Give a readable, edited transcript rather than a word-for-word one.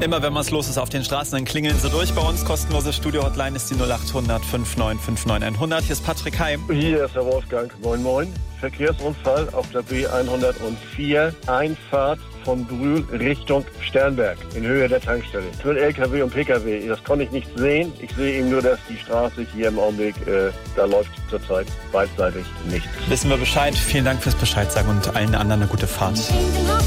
Immer wenn was los ist auf den Straßen, dann klingeln sie durch bei uns. Kostenlose Studio-Hotline ist die 0800 5959 100. Hier ist Patrick Heim. Hier ist der Wolfgang. Moin, moin. Verkehrsunfall auf der B104, Einfahrt von Brühl Richtung Sternberg in Höhe der Tankstelle. Für LKW und PKW, das konnte ich nicht sehen. Ich sehe eben nur, dass die Straße hier im Augenblick, da läuft zurzeit beidseitig nichts. Wissen wir Bescheid. Vielen Dank fürs Bescheid sagen und allen anderen eine gute Fahrt.